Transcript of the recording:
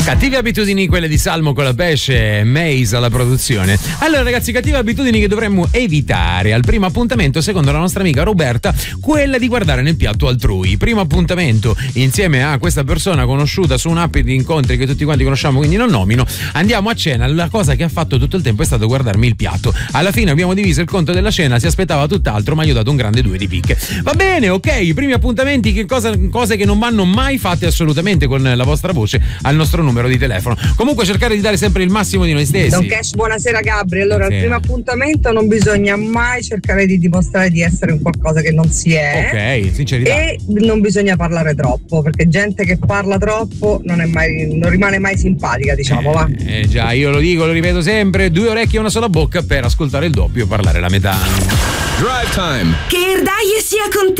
Cattive abitudini, quelle di Salmo con la pesce, Maze alla produzione. Allora ragazzi, cattive abitudini che dovremmo evitare al primo appuntamento, secondo la nostra amica Roberta, quella di guardare nel piatto altrui. Primo appuntamento insieme a questa persona conosciuta su un'app di incontri che tutti quanti conosciamo, quindi non nomino. Andiamo a cena, la cosa che ha fatto tutto il tempo è stato guardarmi il piatto. Alla fine abbiamo diviso il conto della cena, si aspettava tutt'altro, ma gli ho dato un grande 2 di picche. Va bene, ok, i primi appuntamenti, cose che non vanno mai fatte assolutamente con la vostra voce al nostro numero di telefono. Comunque cercare di dare sempre il massimo di noi stessi. Don Cash, buonasera Gabri. Allora, al primo appuntamento non bisogna mai cercare di dimostrare di essere un qualcosa che non si è. Ok, sincerità. E non bisogna parlare troppo, perché gente che parla troppo non rimane mai simpatica, diciamo, va. Già, io lo dico, lo ripeto sempre, 2 orecchie e una sola bocca per ascoltare il doppio e parlare la metà. Drive Time. Che Erdaie sia con te.